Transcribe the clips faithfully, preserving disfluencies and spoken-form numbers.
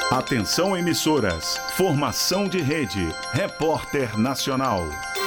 Atenção emissoras, formação de rede, Repórter Nacional.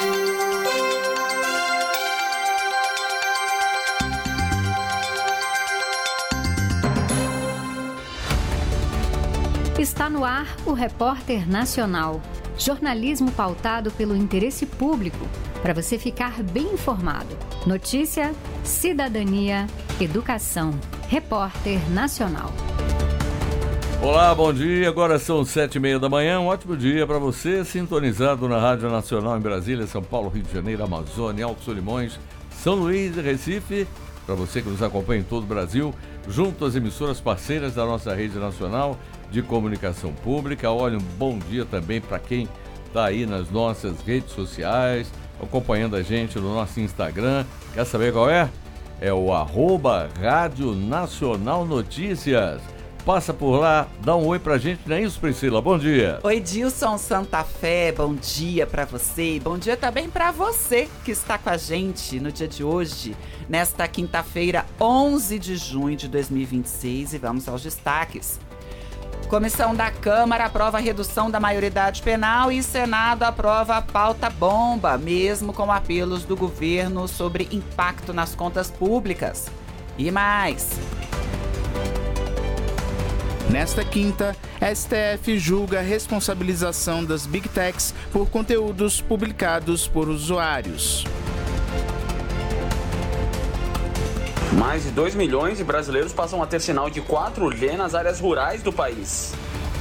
Está no ar o Repórter Nacional, jornalismo pautado pelo interesse público, para você ficar bem informado. Notícia, cidadania, educação. Repórter Nacional. Olá, bom dia. Agora são sete e meia da manhã. Um ótimo dia para você, sintonizado na Rádio Nacional em Brasília, São Paulo, Rio de Janeiro, Amazônia, Alto Solimões, São Luís e Recife. Para você que nos acompanha em todo o Brasil, junto às emissoras parceiras da nossa rede nacional de comunicação pública. Olha, um bom dia também para quem está aí nas nossas redes sociais, acompanhando a gente no nosso Instagram. Quer saber qual é? É o arroba Rádio Nacional Notícias. Passa por lá, dá um oi pra gente, não é isso, Priscila? Bom dia. Oi, Dilson Santa Fé, bom dia pra você. Bom dia também pra você que está com a gente no dia de hoje, nesta quinta-feira, onze de junho de dois mil e vinte e seis, e vamos aos destaques. Comissão da Câmara aprova a redução da maioridade penal e Senado aprova a pauta bomba, mesmo com apelos do governo sobre impacto nas contas públicas. E mais... Nesta quinta, S T F julga a responsabilização das Big Techs por conteúdos publicados por usuários. Mais de dois milhões de brasileiros passam a ter sinal de quatro G nas áreas rurais do país.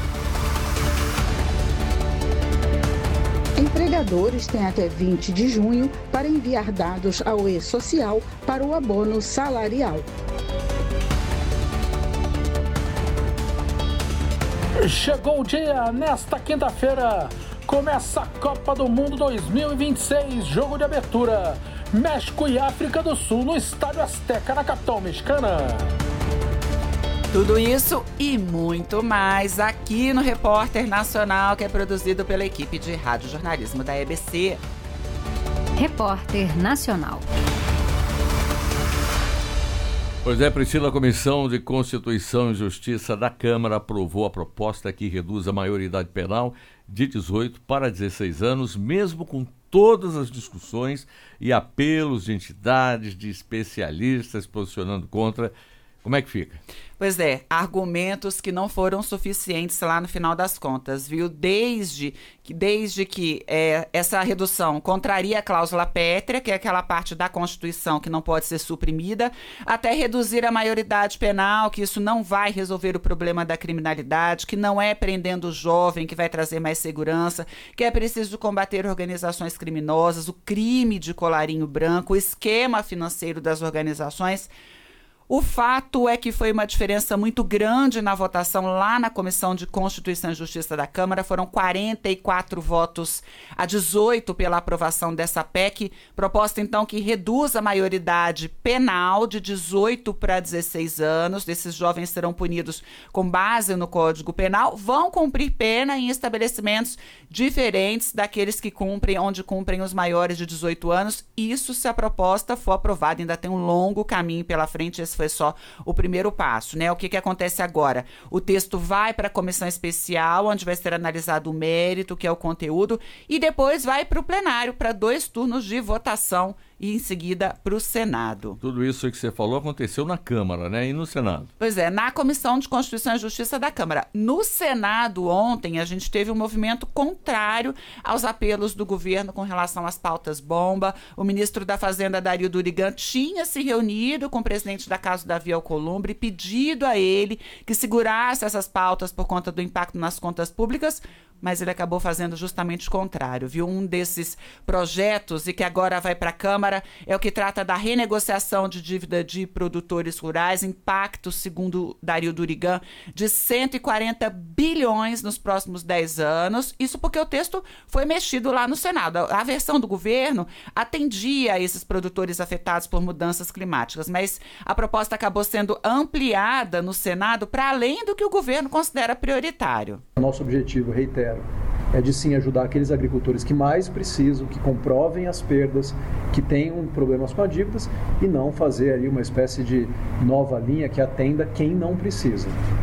Empregadores têm até vinte de junho para enviar dados ao e-social para o abono salarial. Chegou o dia, nesta quinta-feira, começa a Copa do Mundo dois mil e vinte e seis, jogo de abertura, México e África do Sul no Estádio Azteca, na capital mexicana. Tudo isso e muito mais aqui no Repórter Nacional, que é produzido pela equipe de rádio jornalismo da E B C. Repórter Nacional. Pois é, Priscila, a Comissão de Constituição e Justiça da Câmara aprovou a proposta que reduz a maioridade penal de dezoito para dezesseis anos, mesmo com todas as discussões e apelos de entidades, de especialistas posicionando contra. Como é que fica? Pois é, argumentos que não foram suficientes lá no final das contas, viu? Desde que, desde que é, essa redução contraria a cláusula pétrea, que é aquela parte da Constituição que não pode ser suprimida, até reduzir a maioridade penal, que isso não vai resolver o problema da criminalidade, que não é prendendo o jovem que vai trazer mais segurança, que é preciso combater organizações criminosas, o crime de colarinho branco, o esquema financeiro das organizações. O fato é que foi uma diferença muito grande na votação lá na Comissão de Constituição e Justiça da Câmara. Foram quarenta e quatro votos a dezoito pela aprovação dessa P E C, proposta então que reduz a maioridade penal de dezoito para dezesseis anos. Esses jovens serão punidos com base no Código Penal, vão cumprir pena em estabelecimentos diferentes daqueles que cumprem, onde cumprem os maiores de dezoito anos. Isso se a proposta for aprovada, ainda tem um longo caminho pela frente. Esse foi só o primeiro passo, né? O que que acontece agora? O texto vai para a comissão especial, onde vai ser analisado o mérito, que é o conteúdo, e depois vai para o plenário, para dois turnos de votação e em seguida para o Senado. Tudo isso que você falou aconteceu na Câmara, né? E no Senado? Pois é, na Comissão de Constituição e Justiça da Câmara. No Senado, ontem, a gente teve um movimento contrário aos apelos do governo com relação às pautas bomba. O ministro da Fazenda, Dario Durigan, tinha se reunido com o presidente da Casa, Davi Alcolumbre, pedido a ele que segurasse essas pautas por conta do impacto nas contas públicas, mas ele acabou fazendo justamente o contrário, viu? Um desses projetos, e que agora vai para a Câmara, é o que trata da renegociação de dívida de produtores rurais, impacto, segundo Dario Durigan, de cento e quarenta bilhões nos próximos dez anos. Isso porque o texto foi mexido lá no Senado. A versão do governo atendia a esses produtores afetados por mudanças climáticas, mas a proposta acabou sendo ampliada no Senado para além do que o governo considera prioritário. Nosso objetivo, reitero, é de sim ajudar aqueles agricultores que mais precisam, que comprovem as perdas, que tenham problemas com as dívidas, e não fazer aí uma espécie de nova linha que atenda quem não precisa.